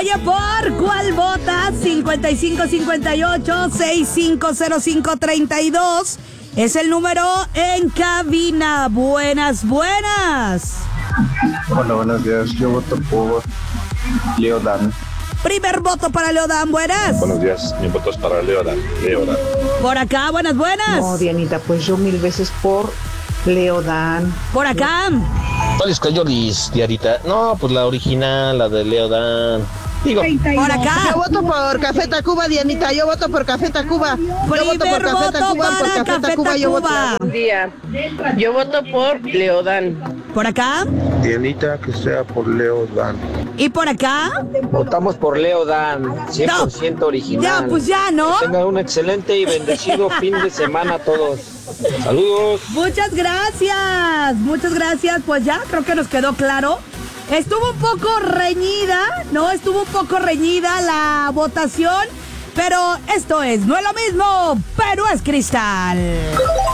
Oye, ¿por cuál votas? 5558-650532 es el número en cabina. Buenas. Hola, buenos días. Yo voto por Leodan. Primer voto para Leodan, buenas. Buenos días, mi voto es para Leodan. Por acá, buenas. No, Dianita, pues yo 1000 veces por Leodan. Por acá. ¿Cuál es Coyolis, Diarita? No, pues la original, la de Leodan. Digo, por acá. Yo voto por Café Tacuba, Dianita. Yo voto por Café Tacuba. Primer voto para Café Tacuba. Buen día. Yo voto por Leodan. Por acá. Dianita, que sea por Leodan. Y por acá. Votamos por Leodan, 100% original. Ya, pues ya, ¿no? Que tengan un excelente y bendecido fin de semana a todos. Saludos. Muchas gracias. Pues ya, creo que nos quedó claro. Estuvo un poco reñida, la votación, pero esto no es lo mismo, pero es cristal.